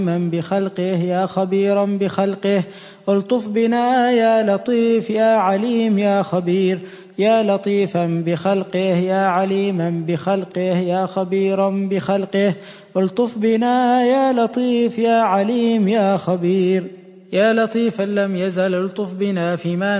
بخلقه يا خبيرا بخلقه. الطف بنا يا لطيف يا عليم يا خبير، يا لطيفا بخلقه يا عليما بخلقه يا خبيرا بخلقه. الطف بنا يا لطيف يا عليم يا خبير، يا لطيفا لم يزل الطف بنا فيما